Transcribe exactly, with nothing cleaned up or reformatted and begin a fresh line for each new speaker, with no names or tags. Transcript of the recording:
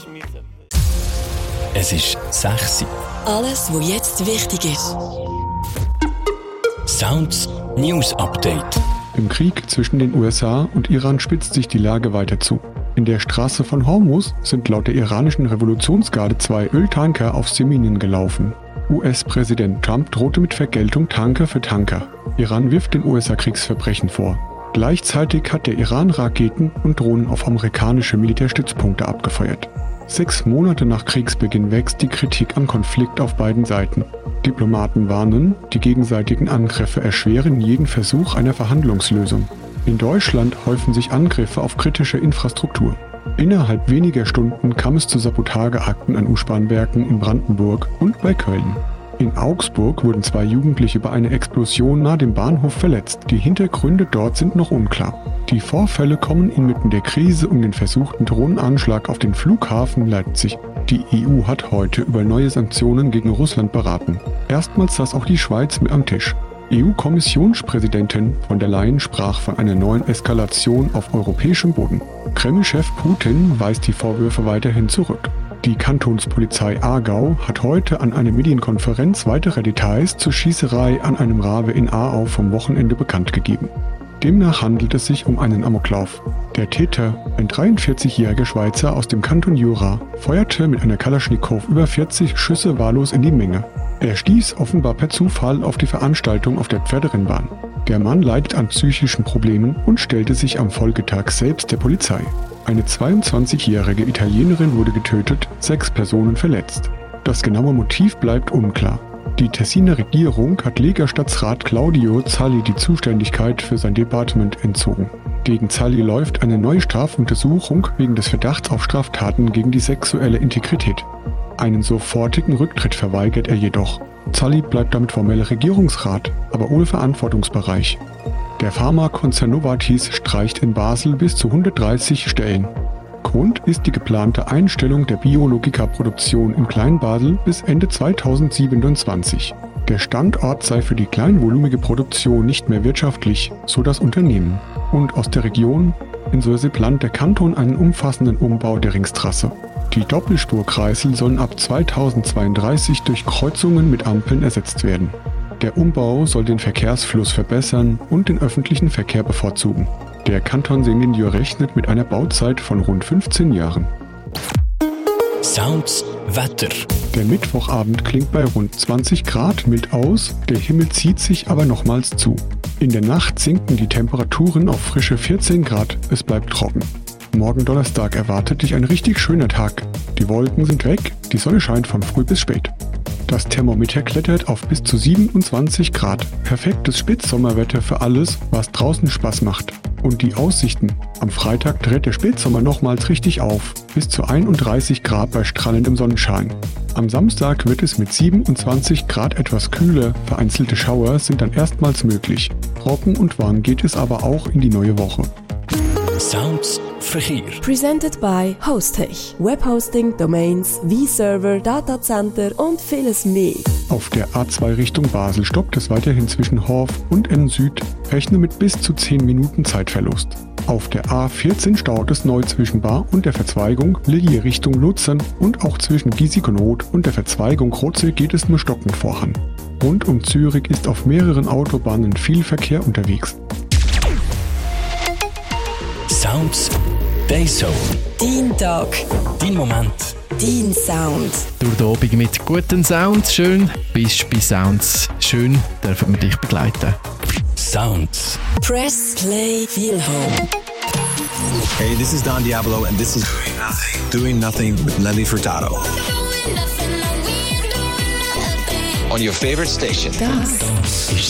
Es ist sechs Uhr.
Alles, was jetzt wichtig ist.
Sounds News Update.
Im Krieg zwischen den U S A und Iran spitzt sich die Lage weiter zu. In der Straße von Hormuz sind laut der iranischen Revolutionsgarde zwei Öltanker auf Seminen gelaufen. U S-Präsident Trump drohte mit Vergeltung Tanker für Tanker. Iran wirft den U S A Kriegsverbrechen vor. Gleichzeitig hat der Iran Raketen und Drohnen auf amerikanische Militärstützpunkte abgefeuert. Sechs Monate nach Kriegsbeginn wächst die Kritik am Konflikt auf beiden Seiten. Diplomaten warnen, die gegenseitigen Angriffe erschweren jeden Versuch einer Verhandlungslösung. In Deutschland häufen sich Angriffe auf kritische Infrastruktur. Innerhalb weniger Stunden kam es zu Sabotageakten an U-Bahn-Werken in Brandenburg und bei Köln. In Augsburg wurden zwei Jugendliche bei einer Explosion nahe dem Bahnhof verletzt. Die Hintergründe dort sind noch unklar. Die Vorfälle kommen inmitten der Krise um den versuchten Drohnenanschlag auf den Flughafen Leipzig. Die E U hat heute über neue Sanktionen gegen Russland beraten. Erstmals saß auch die Schweiz mit am Tisch. E U-Kommissionspräsidentin von der Leyen sprach von einer neuen Eskalation auf europäischem Boden. Kreml-Chef Putin weist die Vorwürfe weiterhin zurück. Die Kantonspolizei Aargau hat heute an einer Medienkonferenz weitere Details zur Schießerei an einem Rave in Aarau vom Wochenende bekannt gegeben. Demnach handelt es sich um einen Amoklauf. Der Täter, ein dreiundvierzigjähriger Schweizer aus dem Kanton Jura, feuerte mit einer Kalaschnikow über vierzig Schüsse wahllos in die Menge. Er stieß offenbar per Zufall auf die Veranstaltung auf der Pferderennbahn. Der Mann leidet an psychischen Problemen und stellte sich am Folgetag selbst der Polizei. Eine zweiundzwanzigjährige Italienerin wurde getötet, sechs Personen verletzt. Das genaue Motiv bleibt unklar. Die Tessiner Regierung hat Lega-Stadtrat Claudio Zalli die Zuständigkeit für sein Departement entzogen. Gegen Zalli läuft eine neue Strafuntersuchung wegen des Verdachts auf Straftaten gegen die sexuelle Integrität. Einen sofortigen Rücktritt verweigert er jedoch. Zalli bleibt damit formeller Regierungsrat, aber ohne Verantwortungsbereich. Der Pharmakonzern Novartis streicht in Basel bis zu hundertdreißig Stellen. Grund ist die geplante Einstellung der Biologika-Produktion in Kleinbasel bis Ende zweitausendsiebenundzwanzig. Der Standort sei für die kleinvolumige Produktion nicht mehr wirtschaftlich, so das Unternehmen. Und aus der Region, in Sursee plant der Kanton einen umfassenden Umbau der Ringstrasse. Die Doppelspurkreisel sollen ab zweitausendzweiunddreißig durch Kreuzungen mit Ampeln ersetzt werden. Der Umbau soll den Verkehrsfluss verbessern und den öffentlichen Verkehr bevorzugen. Der Kanton Sengenjör rechnet mit einer Bauzeit von rund fünfzehn Jahren.
Sounds Wetter.
Der Mittwochabend klingt bei rund zwanzig Grad mild aus, der Himmel zieht sich aber nochmals zu. In der Nacht sinken die Temperaturen auf frische vierzehn Grad, es bleibt trocken. Morgen Donnerstag erwartet dich ein richtig schöner Tag. Die Wolken sind weg, die Sonne scheint von früh bis spät. Das Thermometer klettert auf bis zu siebenundzwanzig Grad. Perfektes Spätsommerwetter für alles, was draußen Spaß macht. Und die Aussichten. Am Freitag dreht der Spätsommer nochmals richtig auf. Bis zu einunddreißig Grad bei strahlendem Sonnenschein. Am Samstag wird es mit siebenundzwanzig Grad etwas kühler. Vereinzelte Schauer sind dann erstmals möglich. Trocken und warm geht es aber auch in die neue Woche.
Sounds Verkehr.
Presented by Hostech. Webhosting, Domains, V-Server, Datacenter und vieles mehr.
Auf der A zwei Richtung Basel stoppt es weiterhin zwischen Horf und M Süd. Rechne mit bis zu zehn Minuten Zeitverlust. Auf der A vierzehn staut es neu zwischen Bar und der Verzweigung Lilly Richtung Luzern und auch zwischen Giesigenroth und der Verzweigung Krotzig geht es nur stockend voran. Rund um Zürich ist auf mehreren Autobahnen viel Verkehr unterwegs.
Sounds Dayzone.
Dein Tag.
Dein Moment.
Dein Sound.
Durch den Abend mit guten Sounds. Schön, bist bei Sounds. Schön, dürfen wir dich begleiten.
Sounds.
Press Play Feel Home.
Hey, this is Don Diablo and this is Doing Nothing, Doing Nothing with Nelly Furtado.
On your favorite station.
Das ist